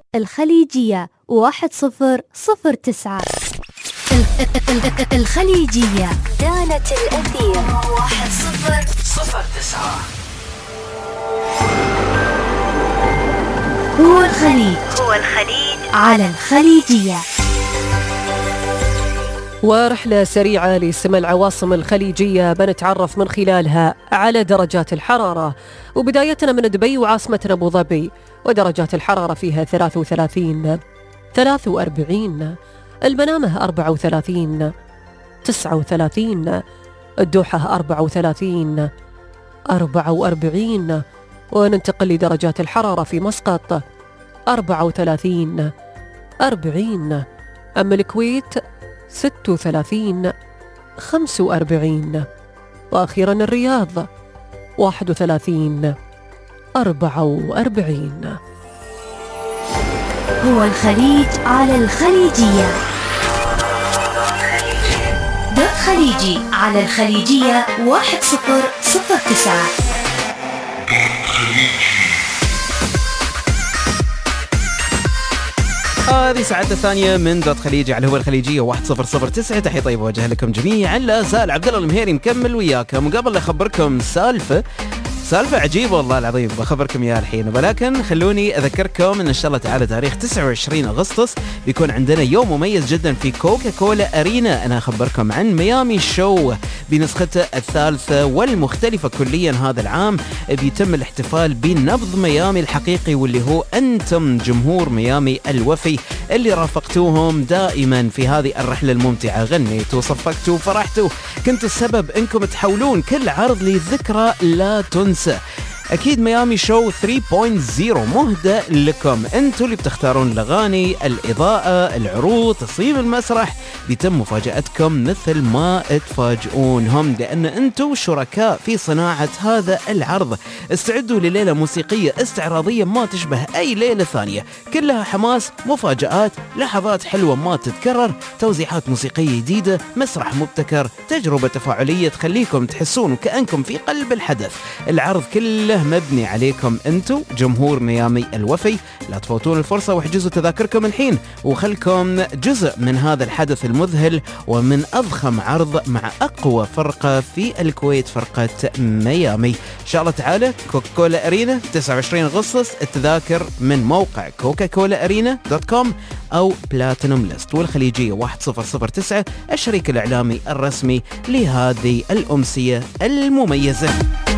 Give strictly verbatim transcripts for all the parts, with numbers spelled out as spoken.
الخليجية واحد صفر صفر تسعة. الخليجية دانة الأثير واحد صفر صفر تسعة. هو الخليج هو الخليج على الخليجية. ورحلة سريعة لسمع العواصم الخليجية بنتعرف من خلالها على درجات الحرارة، وبدايتنا من دبي وعاصمتنا أبو ظبي، ودرجات الحرارة فيها ثلاثة وثلاثين، ثلاثة وأربعين، المنامة أربعة وثلاثين، تسعة وثلاثين، الدوحة أربعة وثلاثين، أربعة وأربعين، وننتقل لدرجات الحرارة في مسقط أربعة وثلاثين، أربعين، أما الكويت ستة وثلاثين، خمسة وأربعين، وأخيرا الرياض واحد وثلاثين، أربعة وأربعين. هو الخليج على الخليجية. دوت خليجي على الخليجية واحد صفر صفر تسعة. هذه ساعتنا الثانية من دوت خليجي على هو الخليجية واحد صفر صفر تسعة. تحية طيبة وجه لكم جميعا. لا زال عبد الله المهيري مكمل وياكم، وقبل لا أخبركم سالفة سالفة عجيبة والله العظيم بخبركم اياها الحين، ولكن خلوني اذكركم ان ان شاء الله تعالى تاريخ تسعة وعشرين أغسطس بيكون عندنا يوم مميز جدا في كوكا كولا أرينا. انا اخبركم عن ميامي شو بنسخته الثالثة والمختلفة كليا هذا العام. بيتم الاحتفال بنبض ميامي الحقيقي، واللي هو انتم جمهور ميامي الوفي اللي رافقتوهم دائما في هذه الرحلة الممتعة. غنيتوا صفقتوا فرحتوا، كنتوا السبب انكم تحولون كل عرض لذكرى لا تنسى. أكيد ميامي شو ثلاثة نقطة صفر مهدأ لكم، أنتوا اللي بتختارون الأغاني، الإضاءة، العروض، تصميم المسرح. بيتم مفاجأتكم مثل ما تفاجئونهم، لأن أنتوا شركاء في صناعة هذا العرض. استعدوا لليلة موسيقية استعراضية ما تشبه أي ليلة ثانية، كلها حماس، مفاجآت، لحظات حلوة ما تتكرر، توزيعات موسيقية جديدة، مسرح مبتكر، تجربة تفاعلية تخليكم تحسون كأنكم في قلب الحدث. العرض كله مبني عليكم انتو جمهور ميامي الوفي. لا تفوتون الفرصة واحجزوا تذاكركم الحين، وخلكم جزء من هذا الحدث المذهل ومن أضخم عرض مع أقوى فرقة في الكويت، فرقة ميامي. إن شاء الله تعالى كوكا كولا أرينا تسعة وعشرين أغسطس. التذاكر من موقع كوكا كولا أرينا دوت كوم أو بلاتينوم ليست. والخليجية واحد صفر صفر تسعة الشريك الإعلامي الرسمي لهذه الأمسية المميزة.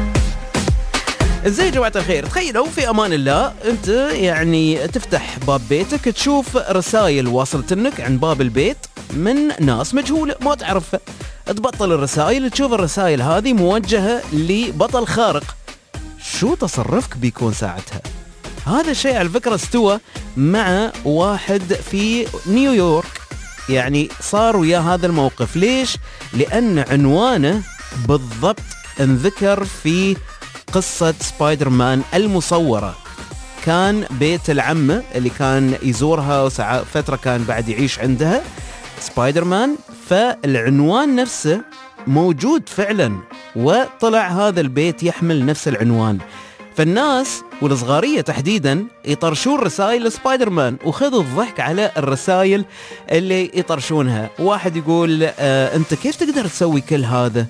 ازاي يا جماعة الخير؟ تخيلوا في امان الله انت يعني تفتح باب بيتك تشوف رسائل واصلت لك عن باب البيت من ناس مجهولة ما تعرفها. تبطل الرسائل تشوف الرسائل هذه موجهة لبطل خارق. شو تصرفك بيكون ساعتها؟ هذا الشيء على فكرة استوى مع واحد في نيويورك، يعني صار وياه هذا الموقف. ليش؟ لأن عنوانه بالضبط انذكر في قصة سبايدر مان المصورة. كان بيت العمة اللي كان يزورها وساعة فترة كان بعد يعيش عندها سبايدر مان، فالعنوان نفسه موجود فعلا، وطلع هذا البيت يحمل نفس العنوان. فالناس والصغارية تحديدا يطرشون رسائل لسبايدر مان، وخذوا الضحك على الرسائل اللي يطرشونها. واحد يقول آه انت كيف تقدر تسوي كل هذا؟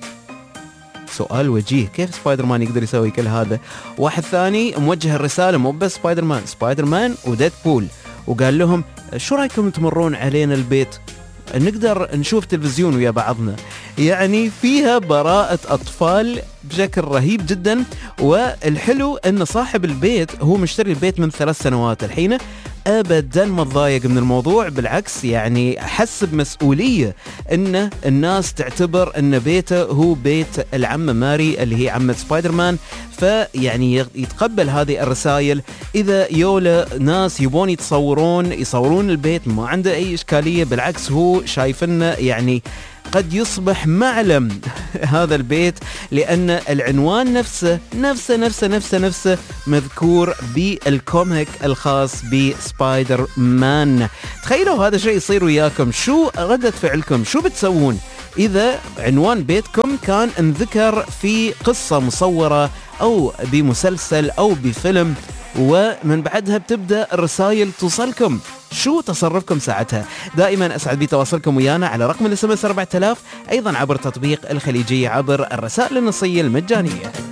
سؤال وجيه، كيف سبايدر مان يقدر يسوي كل هذا؟ واحد ثاني موجه الرسالة مو بس سبايدر مان، سبايدر مان وديد بول، وقال لهم شو رايكم تمرون علينا البيت نقدر نشوف تلفزيون ويا بعضنا. يعني فيها براءة أطفال بشكل رهيب جدا. والحلو أن صاحب البيت هو مشتري البيت من ثلاث سنوات الحين، أبدا ما تضايق من الموضوع، بالعكس يعني حس بمسؤولية أن الناس تعتبر أن بيته هو بيت العمة ماري اللي هي عمة سبايدر مان. فيعني يتقبل هذه الرسائل. إذا يولا ناس يبون يتصورون يصورون البيت ما عنده أي إشكالية، بالعكس هو شايفنا يعني قد يصبح معلم هذا البيت، لأن العنوان نفسه نفسه نفسه نفسه نفسه مذكور بالكوميك الخاص بسبايدر مان. تخيلوا هذا الشيء يصير وياكم، شو ردة فعلكم؟ شو بتسوون إذا عنوان بيتكم كان انذكر في قصة مصورة أو بمسلسل أو بفيلم؟ ومن بعدها بتبدأ الرسائل توصلكم. شو تصرفكم ساعتها؟ دائما أسعد بتواصلكم ويانا على رقم الاس ام اس أربعة آلاف، أيضا عبر تطبيق الخليجية عبر الرسائل النصية المجانية.